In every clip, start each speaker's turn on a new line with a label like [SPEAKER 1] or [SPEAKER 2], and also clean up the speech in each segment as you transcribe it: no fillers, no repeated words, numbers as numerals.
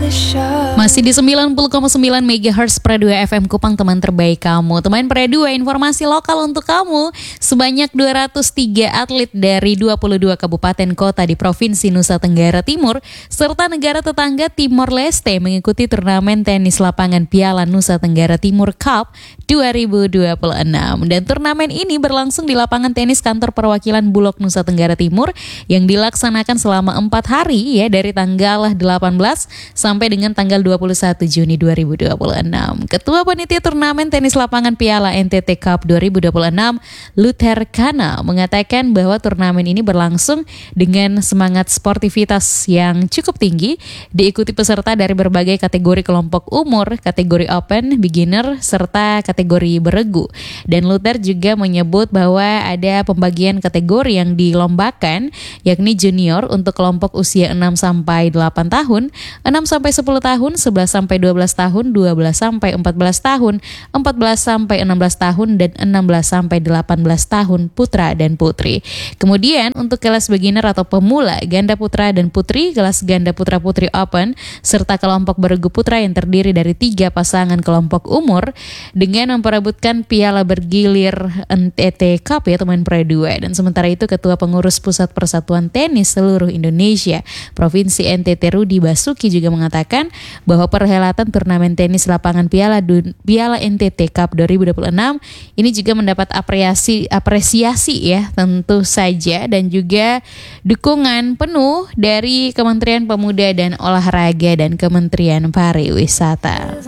[SPEAKER 1] Masih di 90,9 MHz Pre 2 FM Kupang, teman terbaik kamu. Teman Pre 2, informasi lokal untuk kamu. Sebanyak 203 atlet dari 22 kabupaten kota di Provinsi Nusa Tenggara Timur serta negara tetangga Timor Leste mengikuti turnamen tenis lapangan Piala Nusa Tenggara Timur Cup 2026. Dan turnamen ini berlangsung di lapangan tenis kantor perwakilan Bulog Nusa Tenggara Timur yang dilaksanakan selama 4 hari ya, dari tanggal 18 sampai dengan tanggal 21 Juni 2026. Ketua Panitia Turnamen Tenis Lapangan Piala NTT Cup 2026, Luther Kana, mengatakan bahwa turnamen ini berlangsung dengan semangat sportivitas yang cukup tinggi, diikuti peserta dari berbagai kategori kelompok umur, kategori open, beginner, serta kategori beregu. Dan Luther juga menyebut bahwa ada pembagian kategori yang dilombakan, yakni junior untuk kelompok usia 6 sampai 8 tahun, 6 sampai 10 tahun, 11 sampai 12 tahun, 12 sampai 14 tahun, 14 sampai 16 tahun, dan 16 sampai 18 tahun putra dan putri. Kemudian untuk kelas beginner atau pemula, ganda putra dan putri, kelas ganda putra putri open, serta kelompok beregu putra yang terdiri dari 3 pasangan kelompok umur dengan memperebutkan piala bergilir NTT Cup ya teman Pre 2. Dan sementara itu Ketua Pengurus Pusat Persatuan Tenis Seluruh Indonesia Provinsi NTT Rudi Basuki juga mengatakan bahwa perhelatan turnamen tenis lapangan Piala NTT Cup 2026 ini juga mendapat apresiasi ya tentu saja, dan juga dukungan penuh dari Kementerian Pemuda dan Olahraga dan Kementerian Pariwisata.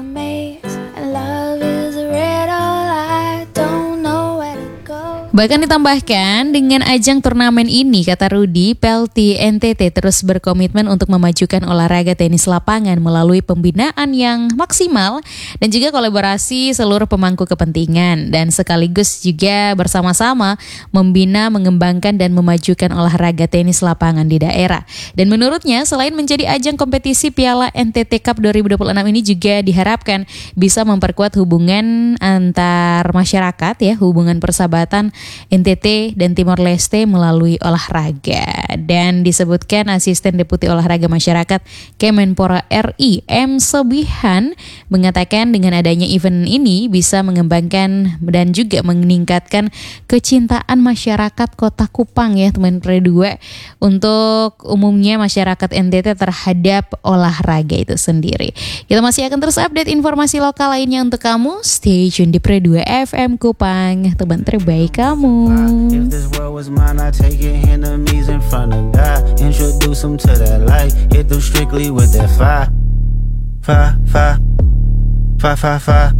[SPEAKER 1] Bahkan ditambahkan dengan ajang turnamen ini, kata Rudi, PLT NTT terus berkomitmen untuk memajukan olahraga tenis lapangan melalui pembinaan yang maksimal dan juga kolaborasi seluruh pemangku kepentingan, dan sekaligus juga bersama-sama membina, mengembangkan dan memajukan olahraga tenis lapangan di daerah. Dan menurutnya selain menjadi ajang kompetisi Piala NTT Cup 2026 ini juga diharapkan bisa memperkuat hubungan antar masyarakat ya, hubungan persahabatan NTT dan Timor Leste melalui olahraga. Dan disebutkan Asisten Deputi Olahraga Masyarakat Kemenpora RI M. Sobihan mengatakan dengan adanya event ini bisa mengembangkan dan juga meningkatkan kecintaan masyarakat Kota Kupang ya teman Pre 2 untuk umumnya masyarakat NTT terhadap olahraga itu sendiri. Kita masih akan terus update informasi lokal lainnya untuk kamu. Stay tune di Pre 2 FM Kupang, teman terbaik kamu.
[SPEAKER 2] If this world was mine, I'd take it, enemies in front of God. Introduce them to that light, hit them strictly with that fire. Fire, fire, fire, fire, fire.